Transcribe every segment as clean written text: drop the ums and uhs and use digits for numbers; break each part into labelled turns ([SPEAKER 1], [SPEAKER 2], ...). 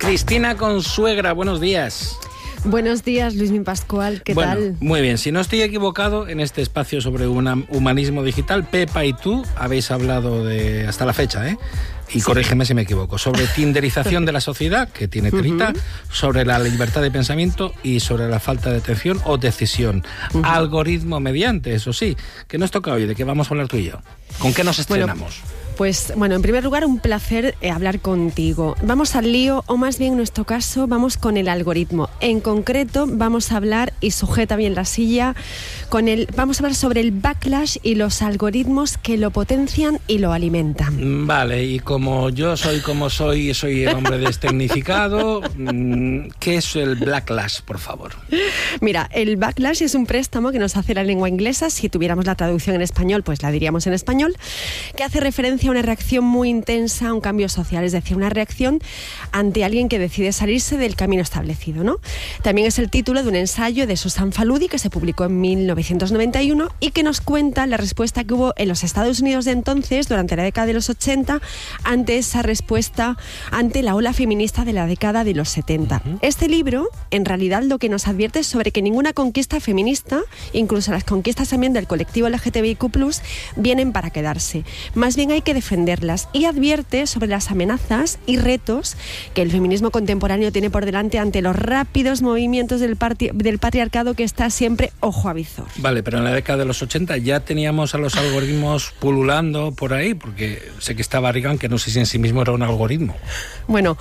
[SPEAKER 1] Cristina Consuegra, buenos días.
[SPEAKER 2] Buenos días, Luismi Pascual, ¿qué tal?
[SPEAKER 1] Muy bien, si no estoy equivocado, en este espacio sobre humanismo digital, Pepa y tú habéis hablado de, hasta la fecha, y corrígeme si me equivoco, sobre tinderización de la sociedad, que tiene tirita, sobre la libertad de pensamiento y sobre la falta de atención o decisión. Algoritmo mediante, eso sí, que nos toca hoy, ¿de qué vamos a hablar tú y yo? ¿Con qué nos estrenamos?
[SPEAKER 2] Pues bueno, en primer lugar, un placer hablar contigo. Vamos al lío, o más bien en nuestro caso, vamos con el algoritmo. En concreto, vamos a hablar, y sujeta bien la silla, vamos a hablar sobre el backlash y los algoritmos que lo potencian y lo alimentan.
[SPEAKER 1] Vale, y como yo soy el hombre destecnificado, ¿qué es el backlash, por favor?
[SPEAKER 2] Mira, el backlash es un préstamo que nos hace la lengua inglesa. Si tuviéramos la traducción en español, pues la diríamos en español, que hace referencia a una reacción muy intensa a un cambio social, es decir, una reacción ante alguien que decide salirse del camino establecido, ¿no? También es el título de un ensayo de Susan Faludi que se publicó en 1991 y que nos cuenta la respuesta que hubo en los Estados Unidos de entonces, durante la década de los 80, ante esa respuesta, ante la ola feminista de la década de los 70. Este libro, en realidad, lo que nos advierte es sobre que ninguna conquista feminista, incluso las conquistas también del colectivo LGTBIQ+, vienen para quedarse. Más bien hay que defenderlas, y advierte sobre las amenazas y retos que el feminismo contemporáneo tiene por delante ante los rápidos movimientos del patriarcado que está siempre ojo a visor. Vale,
[SPEAKER 1] pero en la década de los 80 ya teníamos a los algoritmos pululando por ahí, porque sé que estaba Reagan, que no sé si en sí mismo era un algoritmo.
[SPEAKER 2] Bueno,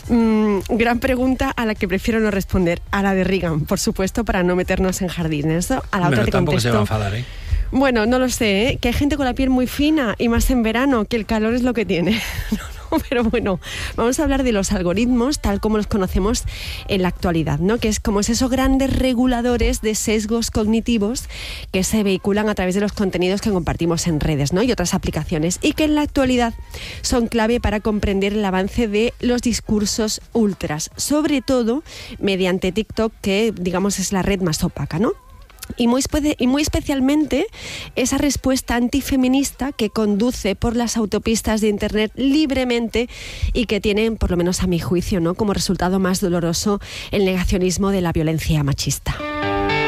[SPEAKER 2] gran pregunta a la que prefiero no responder, a la de Reagan, por supuesto, para no meternos en jardines. A la otra te
[SPEAKER 1] tampoco
[SPEAKER 2] contesto.
[SPEAKER 1] Se va a enfadar,
[SPEAKER 2] Bueno, no lo sé, que hay gente con la piel muy fina y más en verano, que el calor es lo que tiene. Pero bueno, vamos a hablar de los algoritmos tal como los conocemos en la actualidad, ¿no? Que es como esos grandes reguladores de sesgos cognitivos que se vehiculan a través de los contenidos que compartimos en redes, ¿no? Y otras aplicaciones, y que en la actualidad son clave para comprender el avance de los discursos ultras, sobre todo mediante TikTok, que digamos es la red más opaca, ¿no? Y muy especialmente esa respuesta antifeminista que conduce por las autopistas de Internet libremente y que tiene, por lo menos a mi juicio, ¿no?, como resultado más doloroso el negacionismo de la violencia machista.